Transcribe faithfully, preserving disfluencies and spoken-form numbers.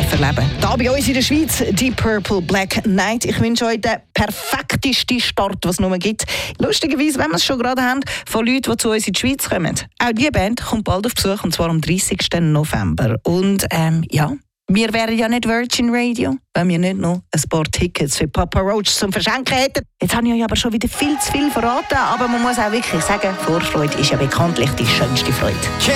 dürfen erleben. Da bei uns in der Schweiz, Deep Purple Black Knight. Ich wünsche euch den perfektesten Start, was es nur gibt. Lustigerweise, wenn wir es schon gerade haben, von Leuten, die zu uns in die Schweiz kommen. Auch diese Band kommt bald auf Besuch, und zwar am dreißigsten November. Und ähm, ja, wir wären ja nicht Virgin Radio, wenn wir nicht noch ein paar Tickets für Papa Roach zum Verschenken hätten. Jetzt habe ich euch aber schon wieder viel zu viel verraten, aber man muss auch wirklich sagen, Vorfreude ist ja bekanntlich die schönste Freude.